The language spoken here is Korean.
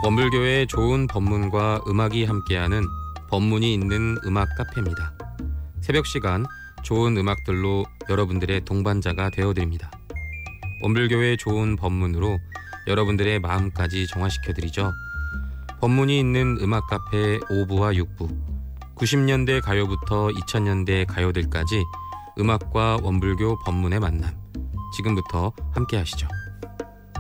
원불교의 좋은 법문과 음악이 함께하는 법문이 있는 음악 카페입니다. 새벽 시간 좋은 음악들로 여러분들의 동반자가 되어드립니다. 원불교의 좋은 법문으로 여러분들의 마음까지 정화시켜드리죠. 법문이 있는 음악 카페 5부와 6부, 90년대 가요부터 2000년대 가요들까지 음악과 원불교 법문의 만남, 지금부터 함께 하시죠.